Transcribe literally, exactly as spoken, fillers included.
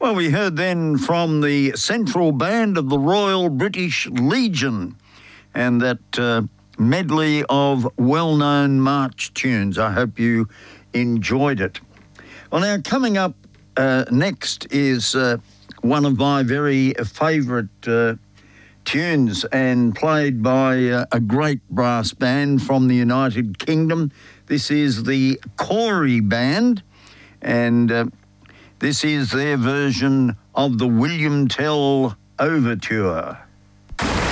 Well, we heard then from the Central Band of the Royal British Legion and that uh, medley of well-known march tunes. I hope you enjoyed it. Well, now, coming up uh, next is uh, one of my very favourite uh, tunes and played by uh, a great brass band from the United Kingdom. This is the Corey Band, and uh, this is their version of the William Tell Overture.